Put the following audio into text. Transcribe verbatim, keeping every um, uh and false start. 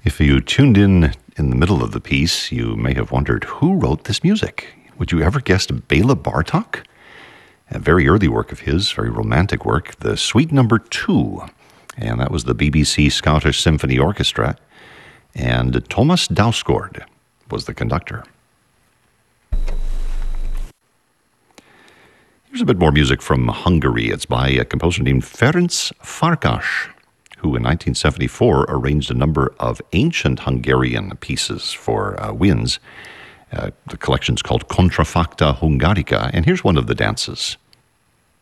If you tuned in in the middle of the piece, you may have wondered, who wrote this music? Would you ever guess Bela Bartok? A very early work of his, very romantic work, the Suite Number Two. And that was the B B C Scottish Symphony Orchestra. And Thomas Dausgaard was the conductor. Here's a bit more music from Hungary. It's by a composer named Ferenc Farkas, who in nineteen seventy-four arranged a number of ancient Hungarian pieces for uh, winds. Uh, the collection's called Contrafacta Hungarica, and here's one of the dances.